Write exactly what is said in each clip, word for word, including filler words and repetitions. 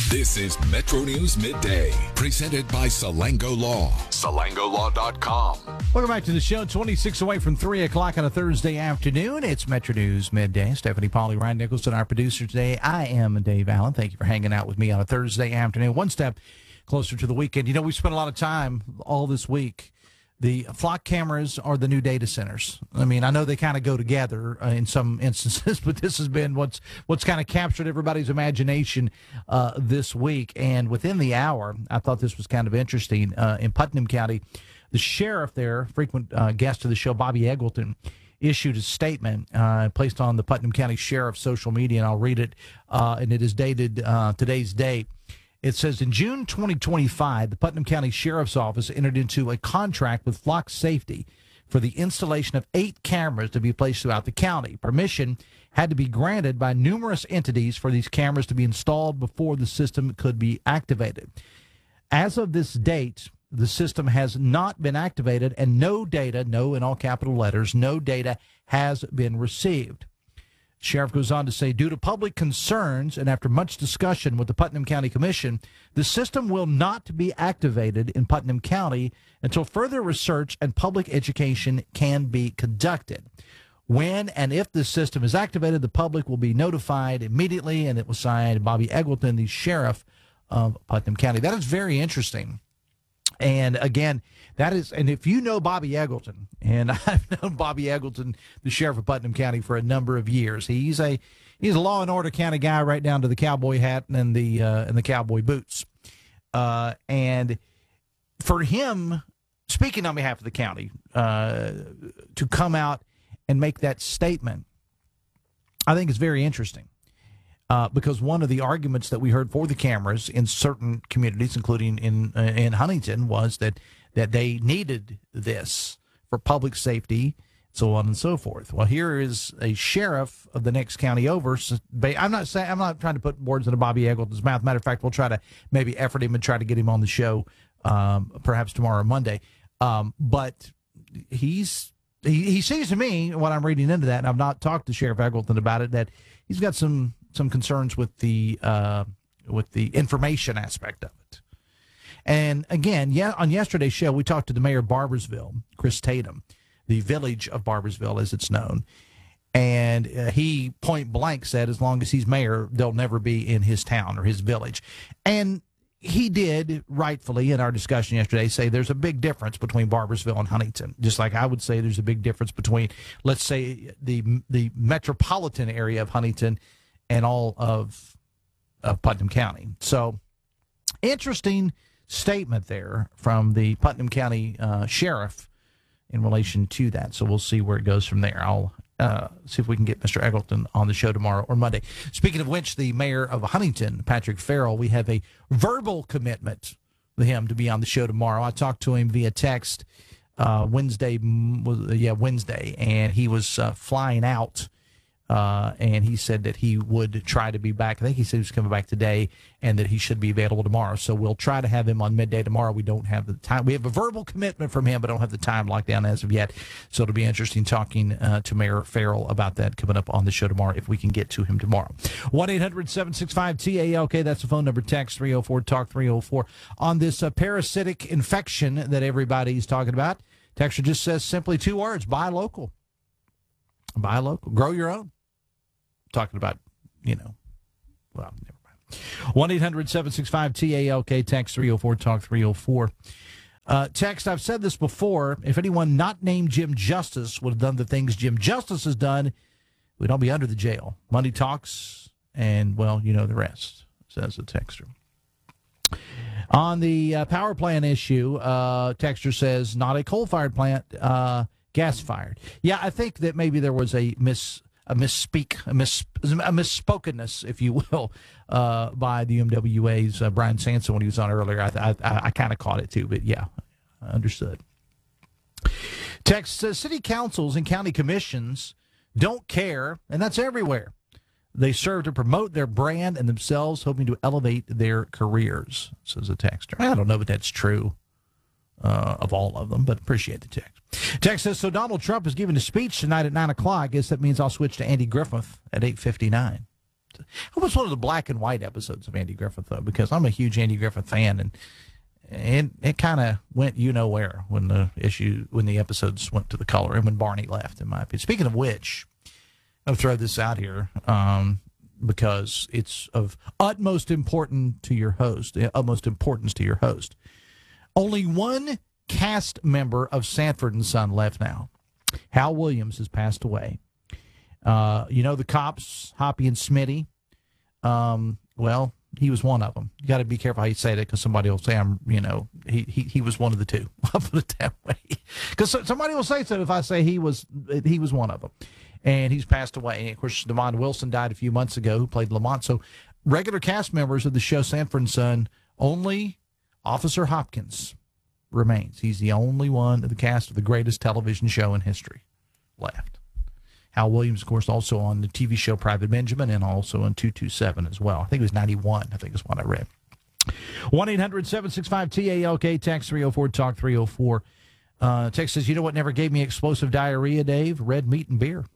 This is Metro News Midday, presented by Salango Law. Salango Law dot com. Welcome back to the show. twenty-six away from three o'clock on a Thursday afternoon. It's Metro News Midday. Stephanie Pauly, Ryan Nicholson, our producer today. I am Dave Allen. Thank you for hanging out with me on a Thursday afternoon. One step closer to the weekend. You know, we spent a lot of time all this week. The flock cameras are the new data centers. I mean, I know they kind of go together uh, in some instances, but this has been what's what's kind of captured everybody's imagination uh, this week. And within the hour, I thought this was kind of interesting. Uh, in Putnam County, the sheriff there, frequent uh, guest of the show, Bobby Eggleton, issued a statement uh, placed on the Putnam County Sheriff's social media, and I'll read it, uh, and it is dated uh, today's date. It says, in June twenty twenty-five, the Putnam County Sheriff's Office entered into a contract with Flock Safety for the installation of eight cameras to be placed throughout the county. Permission had to be granted by numerous entities for these cameras to be installed before the system could be activated. As of this date, the system has not been activated, and no data, no in all capital letters, no data has been received. Sheriff goes on to say, due to public concerns and after much discussion with the Putnam County Commission, the system will not be activated in Putnam County until further research and public education can be conducted. When and if the system is activated, the public will be notified immediately, and it was signed Bobby Eggleton, the sheriff of Putnam County. That is very interesting. And again, that is, and if you know Bobby Eggleton, and I've known Bobby Eggleton, the sheriff of Putnam County, for a number of years. He's a he's a law and order kind of guy, right down to the cowboy hat and the uh, and the cowboy boots. Uh, and for him, speaking on behalf of the county, uh, to come out and make that statement, I think is very interesting. Uh, because one of the arguments that we heard for the cameras in certain communities, including in uh, in Huntington, was that that they needed this for public safety, so on and so forth. Well, here is a sheriff of the next county over. So I'm not saying I'm not trying to put words into Bobby Eggleton's mouth. Matter of fact, we'll try to maybe effort him and try to get him on the show, um, perhaps tomorrow or Monday. Um, but he's he, he seems to me, what I'm reading into that, and I've not talked to Sheriff Eggleton about it, that he's got some. some concerns with the uh, with the information aspect of it. And again, yeah, on yesterday's show, we talked to the mayor of Barboursville, Chris Tatum, the village of Barboursville as it's known. And uh, he point blank said, as long as he's mayor, they'll never be in his town or his village. And he did, rightfully, in our discussion yesterday, say there's a big difference between Barboursville and Huntington. Just like I would say there's a big difference between, let's say, the the metropolitan area of Huntington and all of, of Putnam County. So, interesting statement there from the Putnam County uh, sheriff in relation to that. So we'll see where it goes from there. I'll uh, see if we can get Mister Eggleton on the show tomorrow or Monday. Speaking of which, the mayor of Huntington, Patrick Farrell, we have a verbal commitment with him to be on the show tomorrow. I talked to him via text uh, Wednesday, yeah, Wednesday, and he was uh, flying out. Uh, and he said that he would try to be back. I think he said he was coming back today and that he should be available tomorrow. So we'll try to have him on midday tomorrow. We don't have the time. We have a verbal commitment from him, but don't have the time locked down as of yet. So it'll be interesting talking uh, to Mayor Farrell about that coming up on the show tomorrow if we can get to him tomorrow. one eight hundred seven six five T A L K. That's the phone number. Text three oh four talk three oh four. On this uh, parasitic infection that everybody's talking about, texture just says simply two words: buy local. Buy local. Grow your own. Talking about, you know, well, never mind. one eight hundred seven six five T A L K, text three oh four talk three oh four. Uh, text, I've said this before, if anyone not named Jim Justice would have done the things Jim Justice has done, we'd all be under the jail. Money talks, and, well, you know the rest, says the texter. On the uh, power plant issue, uh, texter says, not a coal-fired plant, uh, gas-fired. Yeah, I think that maybe there was a mis... a misspeak, a, miss, a misspokenness, if you will, uh, by the U M W A's uh, Brian Sanson when he was on earlier. I I, I kind of caught it too, but yeah, I understood. Text says city councils and county commissions don't care, and that's everywhere. They serve to promote their brand and themselves, hoping to elevate their careers, says a texter. I don't know if that's true uh, of all of them, but appreciate the text. Text says, so Donald Trump is giving a speech tonight at nine o'clock. I guess that means I'll switch to Andy Griffith at eight fifty-nine. It was one of the black and white episodes of Andy Griffith, though, because I'm a huge Andy Griffith fan, and and it kind of went you know where when the issue when the episodes went to the color and when Barney left, in my opinion. Speaking of which, I'll throw this out here um, because it's of utmost importance to your host, utmost importance to your host. Only one cast member of Sanford and Son left now. Hal Williams has passed away. Uh, you know the cops, Hoppy and Smitty. Um, well, he was one of them. You got to be careful how you say that because somebody will say I'm. You know, he he he was one of the two. I'll put it that way. Because somebody will say so if I say he was he was one of them, and he's passed away. And of course, Devon Wilson died a few months ago, who played Lamont. So, regular cast members of the show Sanford and Son, only Officer Hopkins remains. He's the only one of the cast of the greatest television show in history left. Hal Williams, of course, also on the T V show Private Benjamin and also on two two seven as well. I think it was ninety-one, I think is what I read. one eight hundred seven six five T A L K, text three oh four, talk three oh four. Uh, text says, you know what never gave me explosive diarrhea, Dave? Red meat and beer.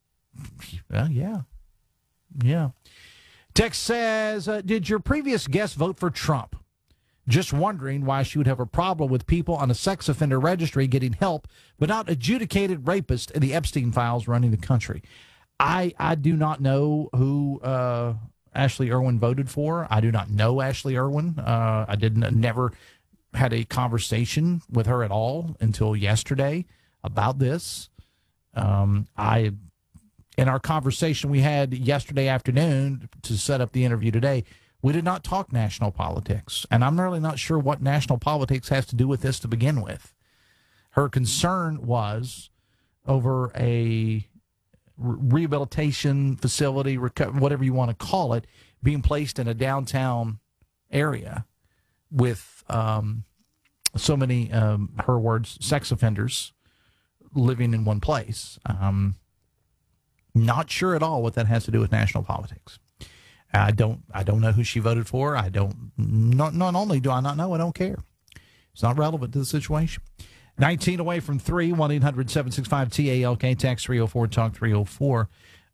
Well, yeah. Yeah. Text says, uh, did your previous guest vote for Trump? Just wondering why she would have a problem with people on a sex offender registry getting help, but not adjudicated rapists in the Epstein files running the country. I I do not know who uh, Ashley Irwin voted for. I do not know Ashley Irwin. Uh, I didn't never had a conversation with her at all until yesterday about this. Um, I in our conversation we had yesterday afternoon to set up the interview today, we did not talk national politics, and I'm really not sure what national politics has to do with this to begin with. Her concern was over a re- rehabilitation facility, reco- whatever you want to call it, being placed in a downtown area with um, so many, um, her words, sex offenders living in one place. Um, not sure at all what that has to do with national politics. I don't. I don't know who she voted for. I don't. Not not only do I not know, I don't care. It's not relevant to the situation. nineteen away from three. one eight hundred seven six five T A L K. Text three oh four. Talk three oh four.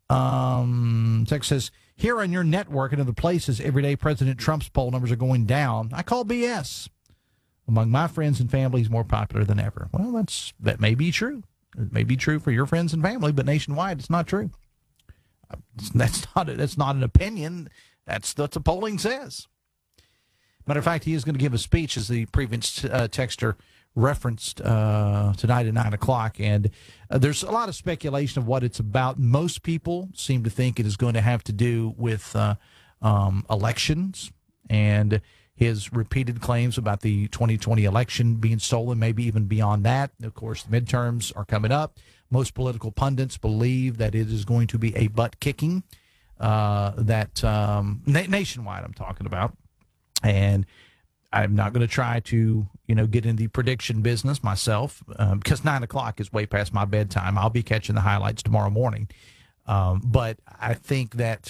Um, text says here on your network and other places, every day President Trump's poll numbers are going down. I call B S. Among my friends and family, he's more popular than ever. Well, that's that may be true. It may be true for your friends and family, but nationwide, it's not true. That's not a, that's not an opinion. That's what the polling says. Matter of fact, he is going to give a speech, as the previous uh, texter referenced, uh, tonight at nine o'clock. And uh, there's a lot of speculation of what it's about. Most people seem to think it is going to have to do with uh, um, elections and his repeated claims about the twenty twenty election being stolen, maybe even beyond that. Of course, the midterms are coming up. Most political pundits believe that it is going to be a butt-kicking, uh, that um, na- nationwide I'm talking about. And I'm not going to try to, you know, get in the prediction business myself um, because nine o'clock is way past my bedtime. I'll be catching the highlights tomorrow morning. Um, but I think that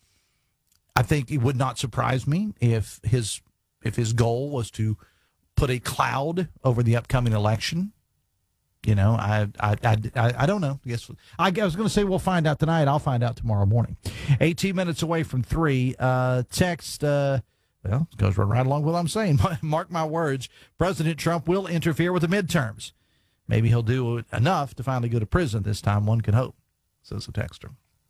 I think it would not surprise me if his if his goal was to put a cloud over the upcoming election. You know, I I, I, I don't know. I guess I, I was going to say we'll find out tonight. I'll find out tomorrow morning. eighteen minutes away from three. Uh, text, uh, well, it goes right along with what I'm saying. Mark my words, President Trump will interfere with the midterms. Maybe he'll do enough to finally go to prison this time, one can hope, says the texter.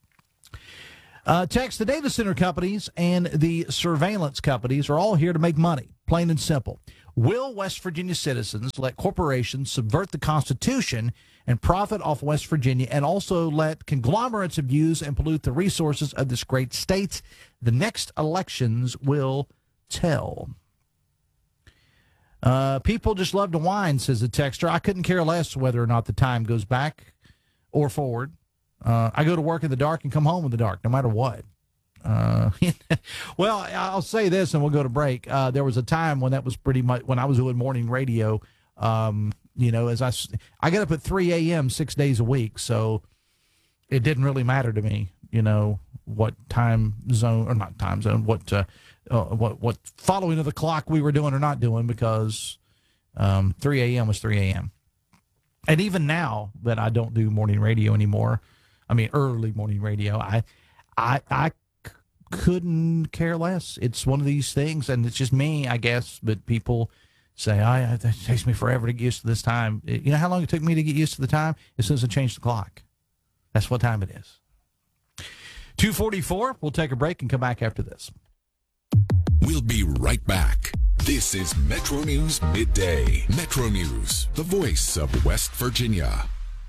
Uh, text, the data center companies and the surveillance companies are all here to make money, plain and simple. Will West Virginia citizens let corporations subvert the Constitution and profit off West Virginia and also let conglomerates abuse and pollute the resources of this great state? The next elections will tell. Uh, people just love to whine, says the texter. I couldn't care less whether or not the time goes back or forward. Uh, I go to work in the dark and come home in the dark, no matter what. Uh, well, I'll say this, and we'll go to break. Uh, there was a time when that was pretty much when I was doing morning radio. Um, you know, as I I get up at three a.m. six days a week, so it didn't really matter to me. You know what time zone or not time zone, what uh, uh, what what following of the clock we were doing or not doing, because um, three a.m. was three a.m. And even now that I don't do morning radio anymore, I mean early morning radio, I I I. couldn't care less. It's one of these things, and it's just me, I guess, but people say, I, it takes me forever to get used to this time. You know how long it took me to get used to the time? As soon as I changed the clock. That's what time it is. two forty-four, we'll take a break and come back after this. We'll be right back. This is Metro News Midday. Metro News, the voice of West Virginia.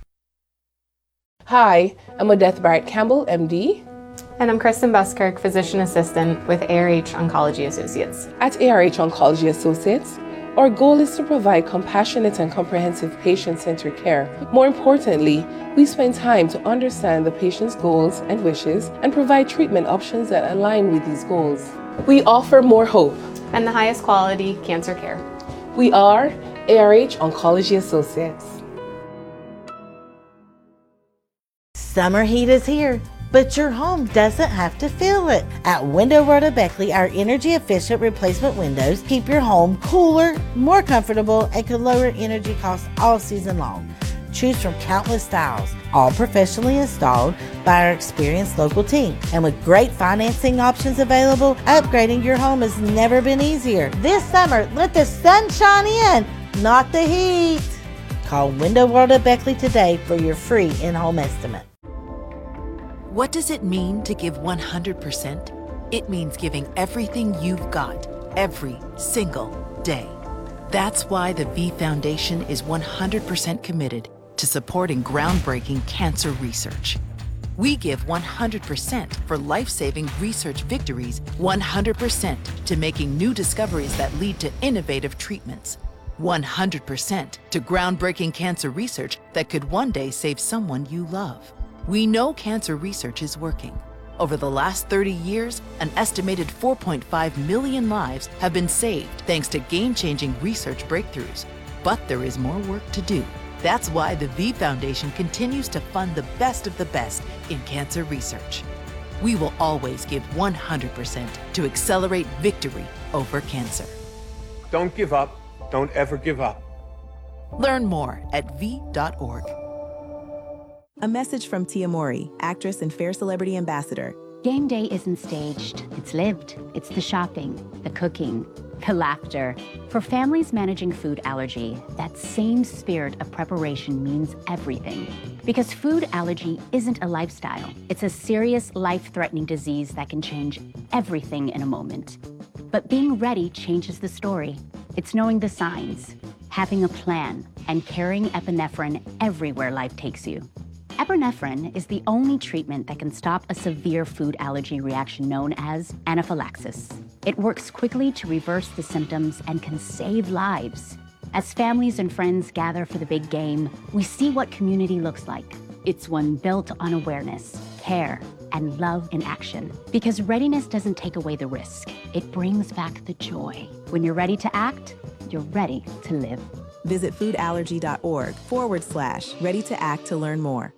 Hi, I'm Odette Barrett Campbell, M D. And I'm Kristen Buskirk, Physician Assistant with A R H Oncology Associates. At A R H Oncology Associates, our goal is to provide compassionate and comprehensive patient-centered care. More importantly, we spend time to understand the patient's goals and wishes and provide treatment options that align with these goals. We offer more hope and the highest quality cancer care. We are A R H Oncology Associates. Summer heat is here, but your home doesn't have to feel it. At Window World of Beckley, our energy-efficient replacement windows keep your home cooler, more comfortable, and can lower energy costs all season long. Choose from countless styles, all professionally installed by our experienced local team. And with great financing options available, upgrading your home has never been easier. This summer, let the sun shine in, not the heat. Call Window World of Beckley today for your free in-home estimate. What does it mean to give one hundred percent? It means giving everything you've got, every single day. That's why the V Foundation is one hundred percent committed to supporting groundbreaking cancer research. We give one hundred percent for life-saving research victories, one hundred percent to making new discoveries that lead to innovative treatments, one hundred percent to groundbreaking cancer research that could one day save someone you love. We know cancer research is working. Over the last thirty years, an estimated four point five million lives have been saved thanks to game-changing research breakthroughs. But there is more work to do. That's why the V Foundation continues to fund the best of the best in cancer research. We will always give one hundred percent to accelerate victory over cancer. Don't give up. Don't ever give up. Learn more at v dot org. A message from Tia Mowry, actress and Fair Celebrity Ambassador. Game day isn't staged. It's lived. It's the shopping, the cooking, the laughter. For families managing food allergy, that same spirit of preparation means everything. Because food allergy isn't a lifestyle. It's a serious, life-threatening disease that can change everything in a moment. But being ready changes the story. It's knowing the signs, having a plan, and carrying epinephrine everywhere life takes you. Epinephrine is the only treatment that can stop a severe food allergy reaction known as anaphylaxis. It works quickly to reverse the symptoms and can save lives. As families and friends gather for the big game, we see what community looks like. It's one built on awareness, care, and love in action. Because readiness doesn't take away the risk. It brings back the joy. When you're ready to act, you're ready to live. Visit foodallergy.org forward slash ready to act to learn more.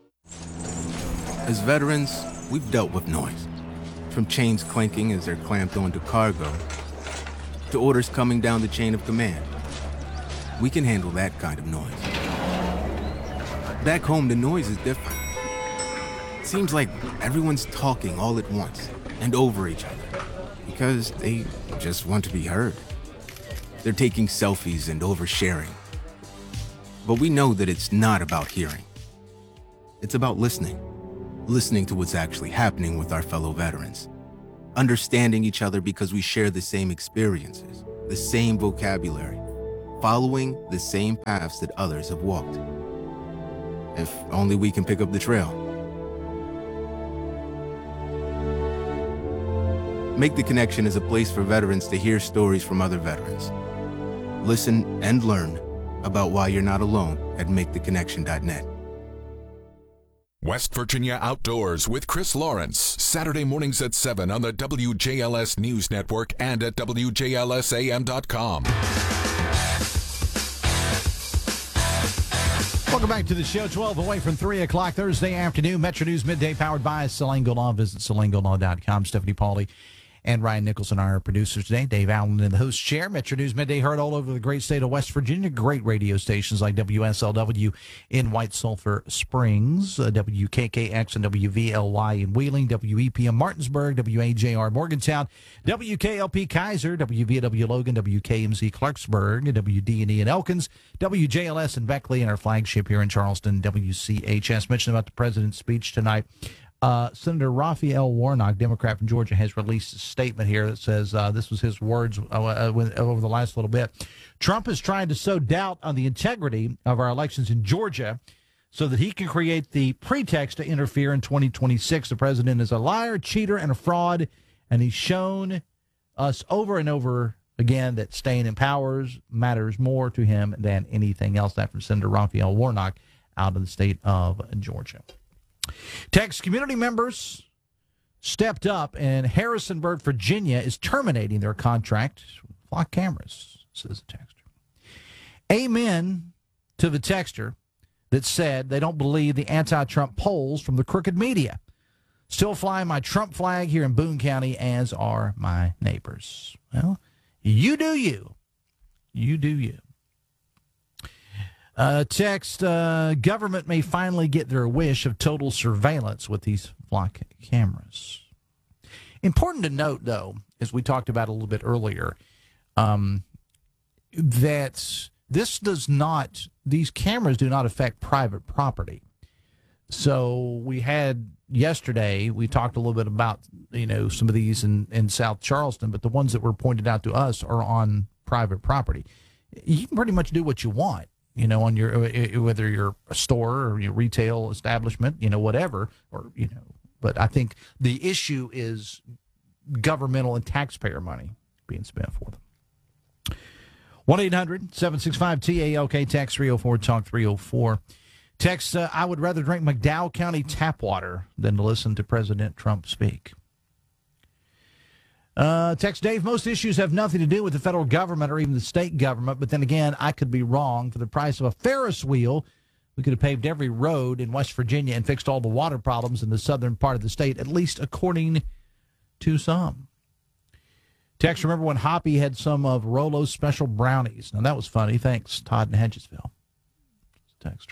As veterans, we've dealt with noise. From chains clanking as they're clamped onto cargo, to orders coming down the chain of command. We can handle that kind of noise. Back home, the noise is different. It seems like everyone's talking all at once and over each other because they just want to be heard. They're taking selfies and oversharing. But we know that it's not about hearing. It's about listening. Listening to what's actually happening with our fellow veterans. Understanding each other because we share the same experiences, the same vocabulary, following the same paths that others have walked. If only we can pick up the trail. Make the Connection is a place for veterans to hear stories from other veterans. Listen and learn about why you're not alone at make the connection dot net. West Virginia Outdoors with Chris Lawrence, Saturday mornings at seven on the W J L S News Network and at W J L S A M dot com. Welcome back to the show. twelve away from three o'clock Thursday afternoon. Metro News Midday powered by Salango Law. Visit salango law dot com. Stephanie Pauly And Ryan Nicholson, our producer today. Dave Allen in the host chair. Metro News Midday heard all over the great state of West Virginia. Great radio stations like W S L W in White Sulphur Springs, uh, W K K X and W V L Y in Wheeling, W E P M Martinsburg, W A J R Morgantown, W K L P Kaiser, W V W Logan, W K M Z Clarksburg, W D and E in Elkins, W J L S in Beckley, and our flagship here in Charleston, W C H S. Mentioned about the president's speech tonight. Uh, Senator Raphael Warnock, Democrat from Georgia, has released a statement here that says, uh, this was his words uh, uh, over the last little bit. Trump is trying to sow doubt on the integrity of our elections in Georgia so that he can create the pretext to interfere in twenty twenty-six. The president is a liar, cheater, and a fraud, and he's shown us over and over again that staying in power matters more to him than anything else. That from Senator Raphael Warnock out of the state of Georgia. Texas community members stepped up, and Harrisonburg, Virginia, is terminating their contract with Flock Cameras, says the texter. Amen to the texter that said they don't believe the anti-Trump polls from the crooked media. Still flying my Trump flag here in Boone County, as are my neighbors. Well, you do you. You do you. Uh, text, uh, government may finally get their wish of total surveillance with these Flock cameras. Important to note, though, as we talked about a little bit earlier, um, that this does not, these cameras do not affect private property. So we had yesterday, we talked a little bit about, you know, some of these in, in South Charleston, but the ones that were pointed out to us are on private property. You can pretty much do what you want. You know, on your, whether you're a store or your retail establishment, you know, whatever, or, you know, but I think the issue is governmental and taxpayer money being spent for them. one eight hundred seven six five T A L K, text three oh four, talk three oh four. Text, uh, I would rather drink McDowell County tap water than to listen to President Trump speak. Uh, text Dave, most issues have nothing to do with the federal government or even the state government, but then again, I could be wrong. For the price of a Ferris wheel, we could have paved every road in West Virginia and fixed all the water problems in the southern part of the state, at least according to some. Text, remember when Hoppy had some of Rolo's special brownies? Now, that was funny. Thanks, Todd in Hedgesville. Texter.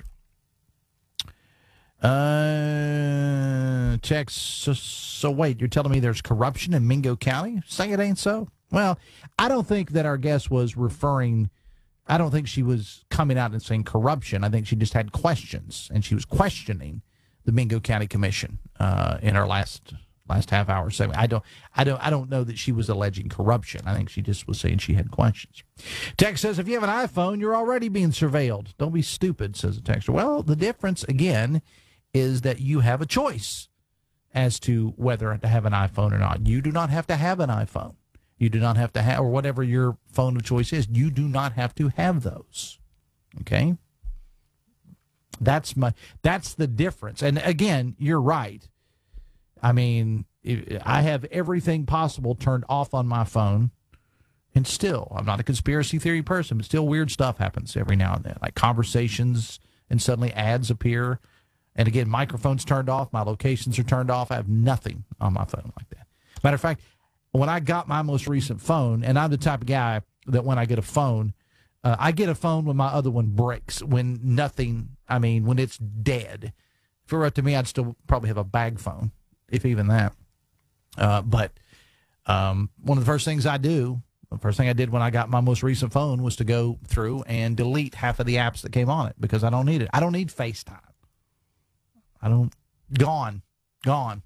Uh, text, so, so wait, you're telling me there's corruption in Mingo County? Say it ain't so? Well, I don't think that our guest was referring, I don't think she was coming out and saying corruption. I think she just had questions, and she was questioning the Mingo County Commission uh, in our last last half hour segment. I don't, I don't, I don't know that she was alleging corruption. I think she just was saying she had questions. Text says, if you have an iPhone, you're already being surveilled. Don't be stupid, says the texter. Well, the difference, again, is that you have a choice as to whether to have an iPhone or not. You do not have to have an iPhone. You do not have to have, or whatever your phone of choice is, you do not have to have those. Okay? That's my, that's the difference. And again, you're right. I mean, I have everything possible turned off on my phone, and still, I'm not a conspiracy theory person, but still weird stuff happens every now and then, like conversations, and suddenly ads appear. And again, microphone's turned off, my locations are turned off. I have nothing on my phone like that. Matter of fact, when I got my most recent phone, and I'm the type of guy that when I get a phone, uh, I get a phone when my other one breaks, when nothing, I mean, when it's dead. If it were up to me, I'd still probably have a bag phone, if even that. Uh, but um, one of the first things I do, the first thing I did when I got my most recent phone was to go through and delete half of the apps that came on it because I don't need it. I don't need FaceTime. I don't, gone, gone.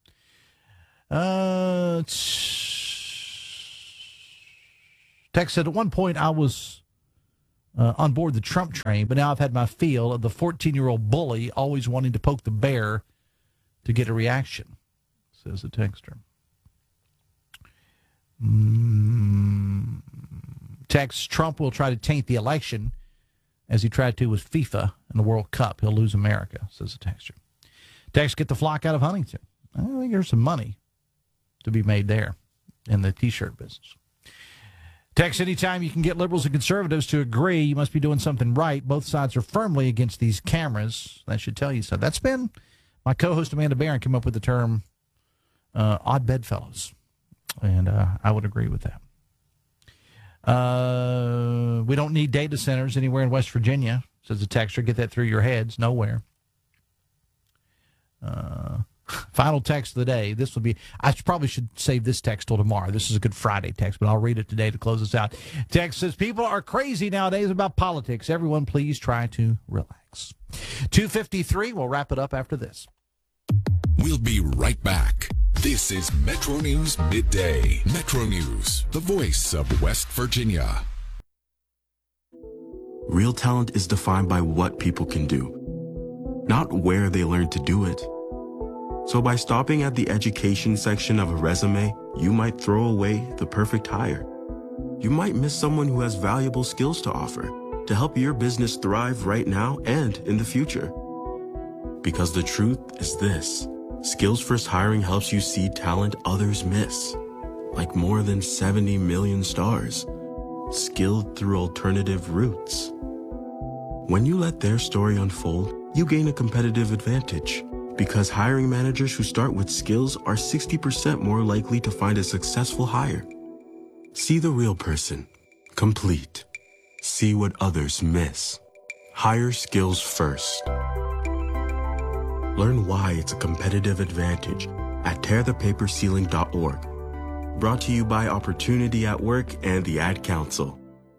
Uh, text said, at one point I was uh, on board the Trump train, but now I've had my feel of the fourteen-year-old bully always wanting to poke the bear to get a reaction, says the texter. Mm, text, Trump will try to taint the election as he tried to with FIFA and the World Cup. He'll lose America, says the texter. Text, get the flock out of Huntington. I think there's some money to be made there in the T-shirt business. Text, anytime you can get liberals and conservatives to agree, you must be doing something right. Both sides are firmly against these cameras. That should tell you so. That's been, my co-host Amanda Barron came up with the term uh, odd bedfellows. And uh, I would agree with that. Uh, we don't need data centers anywhere in West Virginia, says the texter. Get that through your heads. Nowhere. Uh, final text of the day. This will be, I probably should save this text till tomorrow. This is a Good Friday text, but I'll read it today to close us out. Text says, people are crazy nowadays about politics. Everyone, please try to relax. two fifty-three, we'll wrap it up after this. We'll be right back. This is Metro News Midday. Metro News, the voice of West Virginia. Real talent is defined by what people can do, not where they learn to do it. So by stopping at the education section of a resume, you might throw away the perfect hire. You might miss someone who has valuable skills to offer to help your business thrive right now and in the future. Because the truth is this. Skills First Hiring helps you see talent others miss, like more than seventy million stars, skilled through alternative routes. When you let their story unfold, you gain a competitive advantage, because hiring managers who start with skills are sixty percent more likely to find a successful hire. See the real person, complete. See what others miss. Hire skills first. Learn why it's a competitive advantage at tear the paper ceiling dot org. Brought to you by Opportunity at Work and the Ad Council.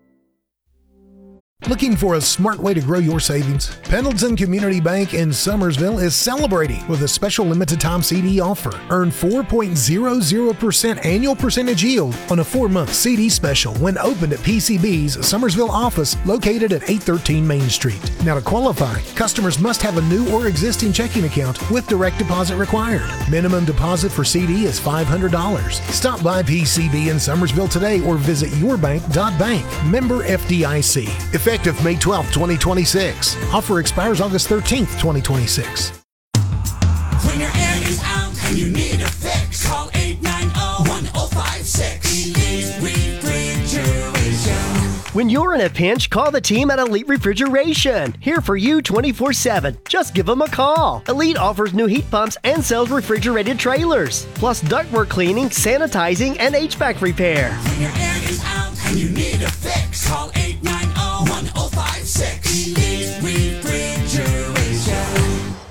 Looking for a smart way to grow your savings? Pendleton Community Bank in Summersville is celebrating with a special limited-time C D offer. Earn four point zero zero percent annual percentage yield on a four-month C D special when opened at P C B's Summersville office located at eight thirteen Main Street. Now, to qualify, customers must have a new or existing checking account with direct deposit required. Minimum deposit for C D is five hundred dollars. Stop by P C B in Summersville today or visit your bank dot bank. Member F D I C. Effective May twelfth, twenty twenty-six. Offer expires August thirteenth, twenty twenty-six. When your air is out and you need a fix, call eight nine zero, one zero five six. Elite Refrigeration. When you're in a pinch, call the team at Elite Refrigeration. Here for you twenty-four seven. Just give them a call. Elite offers new heat pumps and sells refrigerated trailers, plus ductwork cleaning, sanitizing, and H V A C repair. When your air is out and you need a fix, call eight nine zero, one zero five six. Elite Refrigeration.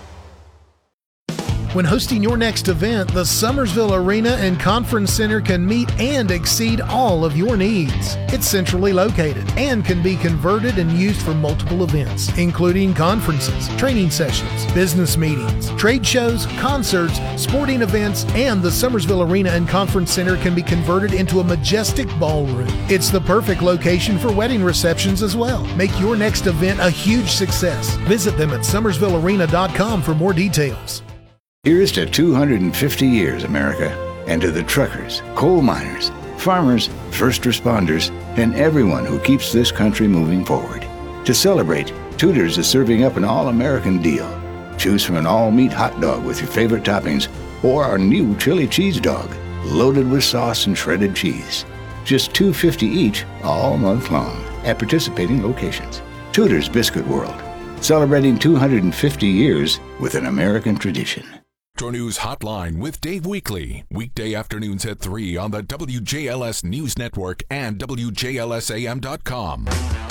When hosting your next event, the Summersville Arena and Conference Center can meet and exceed all of your needs. It's centrally located and can be converted and used for multiple events, including conferences, training sessions, business meetings, trade shows, concerts, sporting events, and the Summersville Arena and Conference Center can be converted into a majestic ballroom. It's the perfect location for wedding receptions as well. Make your next event a huge success. Visit them at summersville arena dot com for more details. Here's to two hundred fifty years, America, and to the truckers, coal miners, farmers, first responders, and everyone who keeps this country moving forward. To celebrate, Tudor's is serving up an all-American deal. Choose from an all-meat hot dog with your favorite toppings or our new chili cheese dog, loaded with sauce and shredded cheese. Just two dollars and fifty cents each all month long at participating locations. Tudor's Biscuit World, celebrating two hundred fifty years with an American tradition. Metro News Hotline with Dave Weekly. Weekday afternoons at three on the W J L S News Network and W J L S A M dot com.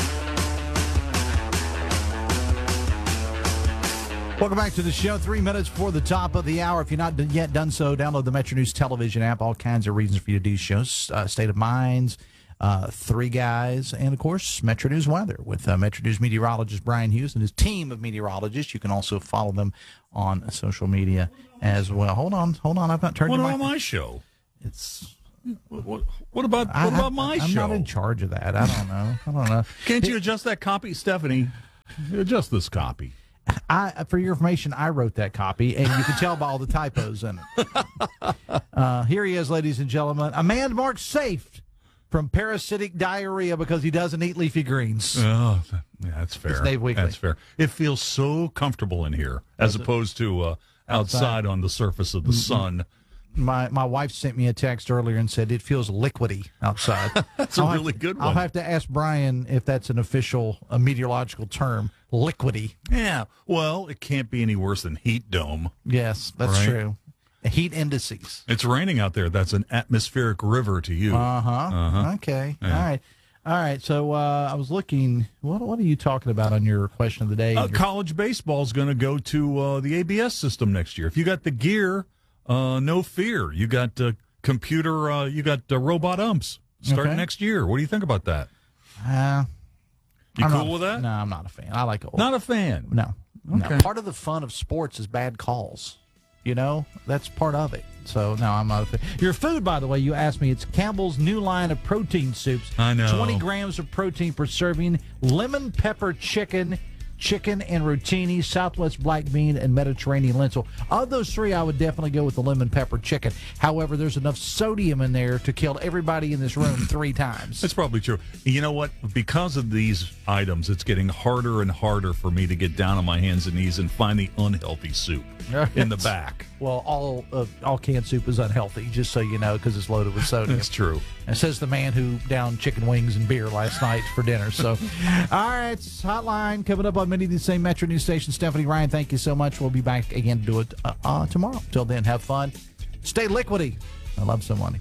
Welcome back to the show. Three minutes before the top of the hour. If you're not yet done so, download the Metro News television app. All kinds of reasons for you to do shows. Uh, State of Minds, uh, Three Guys, and, of course, Metro News Weather with uh, Metro News meteorologist Brian Hughes and his team of meteorologists. You can also follow them on social media as well. Hold on. Hold on. I've not turned What your about mic- my show? It's... What, what about what I, about my I'm show? not in charge of that. I don't know. I don't know. Can't you adjust that copy, Stephanie? Adjust this copy. I, for your information, I wrote that copy, and you can tell by all the typos in it. Uh, here he is, ladies and gentlemen. A man marked safe from parasitic diarrhea because he doesn't eat leafy greens. Oh, yeah, that's fair. It's Dave Weekly. That's fair. It feels so comfortable in here as opposed to uh, outside, outside on the surface of the sun. My my wife sent me a text earlier and said it feels liquidy outside. That's a I'll really have, good one. I'll have to ask Brian if that's an official a meteorological term, liquidy. Yeah, well, it can't be any worse than heat dome. Yes, that's right? true. heat indices. It's raining out there. That's an atmospheric river to you. Uh-huh. Uh-huh. Okay. Yeah. All right. All right. So uh, I was looking. What What are you talking about on your question of the day? Uh, college baseball is going to go to uh, the A B S system next year. If you got the gear, uh, no fear. You got uh, computer. Uh, you got uh, robot umps starting Okay. next year. What do you think about that? Uh, You I'm cool not- with that? No, I'm not a fan. I like old. Not a fan. No. Okay. No. Part of the fun of sports is bad calls. You know, that's part of it. So, no, I'm not a fan. Your food, by the way, you asked me, it's Campbell's new line of protein soups. I know. twenty grams of protein per serving, lemon pepper chicken, chicken and rotini, Southwest black bean, and Mediterranean lentil. Of those three, I would definitely go with the lemon pepper chicken. However, there's enough sodium in there to kill everybody in this room three times. That's probably true. You know what? Because of these items, it's getting harder and harder for me to get down on my hands and knees and find the unhealthy soup in the back. Well, all uh, all canned soup is unhealthy, just so you know, because it's loaded with sodium. That's true. And says the man who downed chicken wings and beer last night for dinner. So, all right, it's Hotline coming up on many of these same Metro News stations. Stephanie Ryan, thank you so much. We'll be back again to do it uh, uh, tomorrow. Till then, have fun. Stay liquidy. I love somebody.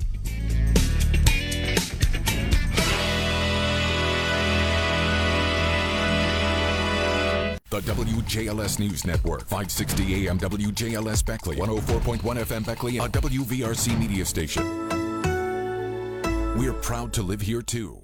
The W J L S News Network, five sixty A M W J L S Beckley, one oh four point one F M Beckley, a W V R C media station. We're proud to live here, too.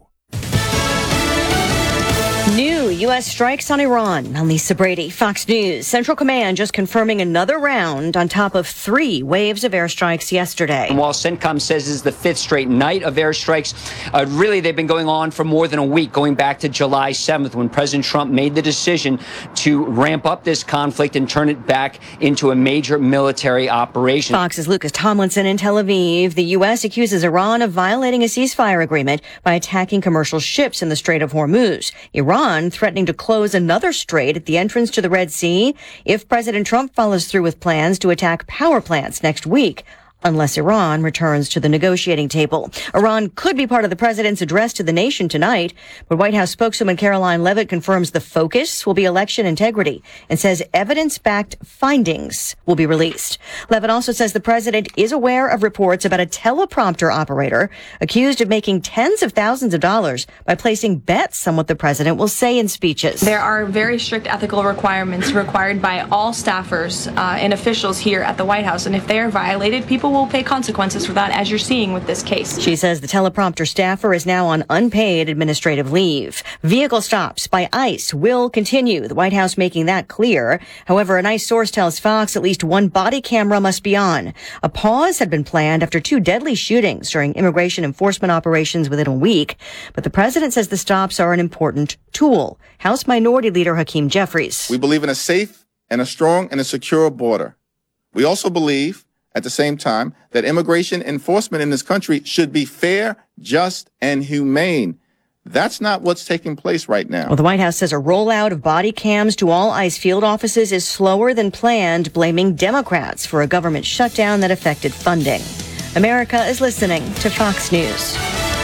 New U S strikes on Iran. I'm Lisa Brady, Fox News. Central Command just confirming another round on top of three waves of airstrikes yesterday. And while CENTCOM says this is the fifth straight night of airstrikes, uh, really they've been going on for more than a week, going back to July seventh when President Trump made the decision to ramp up this conflict and turn it back into a major military operation. Fox's Lucas Tomlinson in Tel Aviv. The U S accuses Iran of violating a ceasefire agreement by attacking commercial ships in the Strait of Hormuz. Iran threatening to close another strait at the entrance to the Red Sea if President Trump follows through with plans to attack power plants next week, unless Iran returns to the negotiating table. Iran could be part of the president's address to the nation tonight, but White House spokeswoman Caroline Leavitt confirms the focus will be election integrity and says evidence-backed findings will be released. Leavitt also says the president is aware of reports about a teleprompter operator accused of making tens of thousands of dollars by placing bets on what the president will say in speeches. There are very strict ethical requirements required by all staffers uh, and officials here at the White House, and if they are violated, people will pay consequences for that, as you're seeing with this case. She says the teleprompter staffer is now on unpaid administrative leave. Vehicle stops by ICE will continue, the White House making that clear. However, an ICE source tells Fox at least one body camera must be on. A pause had been planned after two deadly shootings during immigration enforcement operations within a week, but the president says the stops are an important tool. House Minority Leader Hakeem Jeffries. We believe in a safe and a strong and a secure border. We also believe at the same time that immigration enforcement in this country should be fair, just, and humane. That's not what's taking place right now. Well, the White House says a rollout of body cams to all ICE field offices is slower than planned, blaming Democrats for a government shutdown that affected funding. America is listening to Fox News.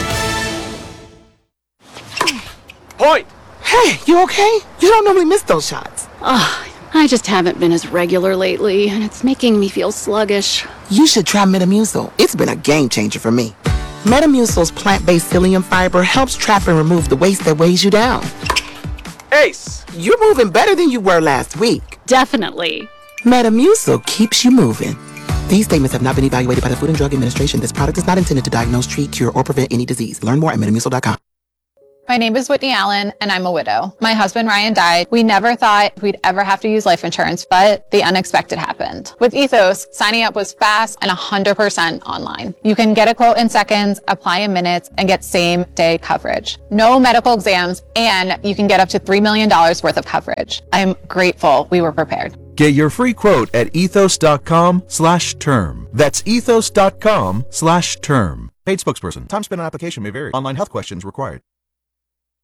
Hoyt! Hey, you okay? You don't normally miss those shots. Oh, I just haven't been as regular lately, and it's making me feel sluggish. You should try Metamucil. It's been a game changer for me. Metamucil's plant-based psyllium fiber helps trap and remove the waste that weighs you down. Ace, you're moving better than you were last week. Definitely. Metamucil keeps you moving. These statements have not been evaluated by the Food and Drug Administration. This product is not intended to diagnose, treat, cure, or prevent any disease. Learn more at metamucil dot com. My name is Whitney Allen, and I'm a widow. My husband, Ryan, died. We never thought we'd ever have to use life insurance, but the unexpected happened. With Ethos, signing up was fast and one hundred percent online. You can get a quote in seconds, apply in minutes, and get same-day coverage. No medical exams, and you can get up to three million dollars worth of coverage. I'm grateful we were prepared. Get your free quote at ethos dot com slash term. That's ethos dot com slash term. Paid spokesperson. Time spent on application may vary. Online health questions required.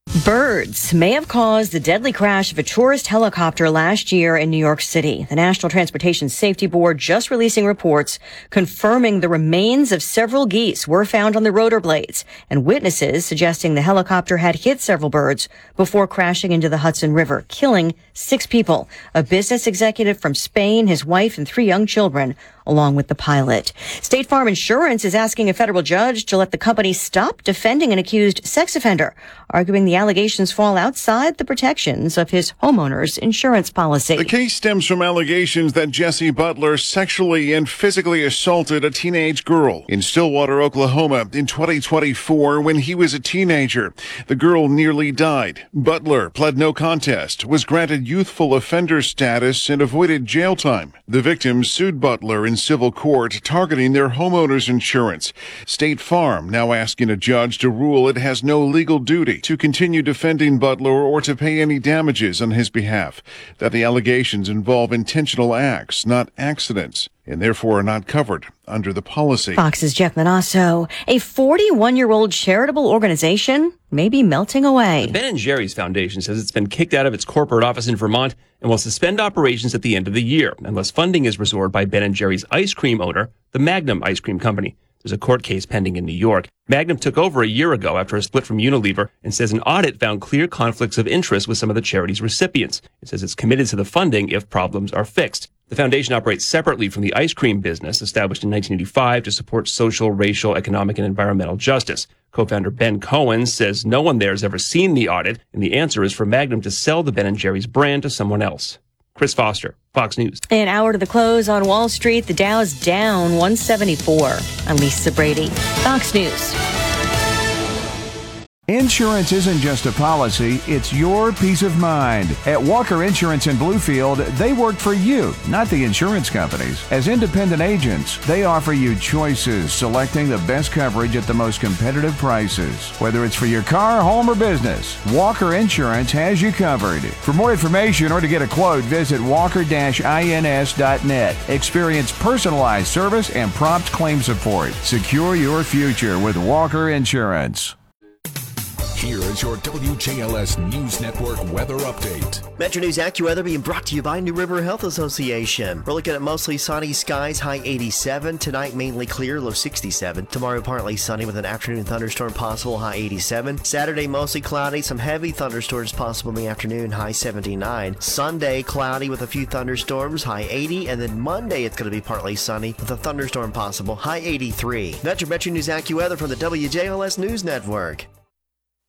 Birds may have caused the deadly crash of a tourist helicopter last year in New York City. The National Transportation Safety Board just releasing reports confirming the remains of several geese were found on the rotor blades, and witnesses suggesting the helicopter had hit several birds before crashing into the Hudson River, killing six people. A business executive from Spain, his wife, and three young children, along with the pilot. State Farm Insurance is asking a federal judge to let the company stop defending an accused sex offender, arguing the allegations fall outside the protections of his homeowner's insurance policy. The case stems from allegations that Jesse Butler sexually and physically assaulted a teenage girl in Stillwater, Oklahoma in twenty twenty-four when he was a teenager. The girl nearly died. Butler pled no contest, was granted youthful offender status, and avoided jail time. The victims sued Butler in civil court, targeting their homeowner's insurance. State Farm now asking a judge to rule it has no legal duty to continue defending Butler or to pay any damages on his behalf, that the allegations involve intentional acts, not accidents, and therefore are not covered under the policy. Fox's Jeff Manasso. A forty-one-year-old charitable organization may be melting away. The Ben and Jerry's Foundation says it's been kicked out of its corporate office in Vermont and will suspend operations at the end of the year unless funding is restored by Ben and Jerry's ice cream owner, the Magnum Ice Cream Company. There's a court case pending in New York. Magnum took over a year ago after a split from Unilever and says an audit found clear conflicts of interest with some of the charity's recipients. It says it's committed to the funding if problems are fixed. The foundation operates separately from the ice cream business, established in nineteen eighty-five to support social, racial, economic, and environmental justice. Co-founder Ben Cohen says no one there has ever seen the audit, and the answer is for Magnum to sell the Ben and Jerry's brand to someone else. Chris Foster, Fox News. An hour to the close on Wall Street, the Dow's down one seventy-four. I'm Lisa Brady, Fox News. Insurance isn't just a policy, it's your peace of mind. At Walker Insurance in Bluefield, they work for you, not the insurance companies. As independent agents, they offer you choices, selecting the best coverage at the most competitive prices. Whether it's for your car, home, or business, Walker Insurance has you covered. For more information or to get a quote, visit walker dash ins dot net. Experience personalized service and prompt claim support. Secure your future with Walker Insurance. Here is your W J L S News Network weather update. Metro News AccuWeather being brought to you by New River Health Association. We're looking at mostly sunny skies, high eighty-seven. Tonight, mainly clear, low sixty-seven. Tomorrow, partly sunny with an afternoon thunderstorm possible, high eighty-seven. Saturday, mostly cloudy, some heavy thunderstorms possible in the afternoon, high seventy-nine. Sunday, cloudy with a few thunderstorms, high eighty. And then Monday, it's going to be partly sunny with a thunderstorm possible, high eighty-three. That's your Metro News AccuWeather from the W J L S News Network.